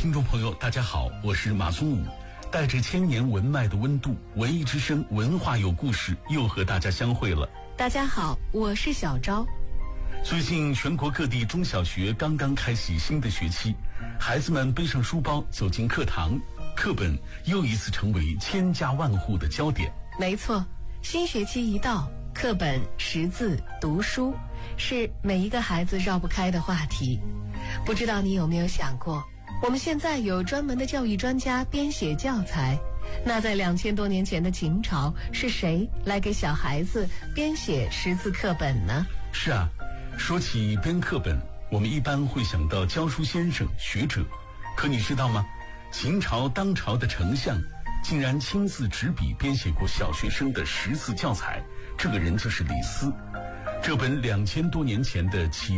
听众朋友，大家好，我是马松武，带着千年文脉的温度，文艺之声文化有故事又和大家相会了。 大家好，我是小昭。 最近全国各地中小学刚刚开启新的学期，孩子们背上书包走进课堂，课本又一次成为千家万户的焦点。 没错，新学期一到，课本、识字、读书是每一个孩子绕不开的话题。不知道你有没有想过，我们现在有专门的教育专家编写教材，那在2000多年前的秦朝，是谁来给小孩子编写识字课本呢？ 是啊，说起编课本，我们一般会想到教书先生、学者，可你知道吗？秦朝当朝的丞相竟然亲自执笔编写过小学生的识字教材，这个人就是李斯。这本2000多年前的启